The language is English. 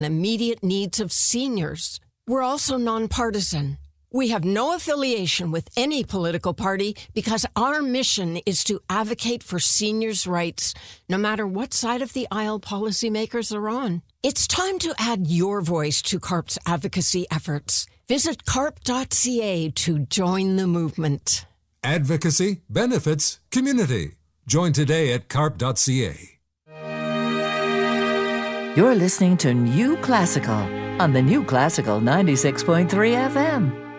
immediate needs of seniors. We're also nonpartisan. We have no affiliation with any political party because our mission is to advocate for seniors' rights, no matter what side of the aisle policymakers are on. It's time to add your voice to CARP's advocacy efforts. Visit carp.ca to join the movement. Advocacy, benefits, community. Join today at carp.ca. You're listening to New Classical on the New Classical 96.3 FM.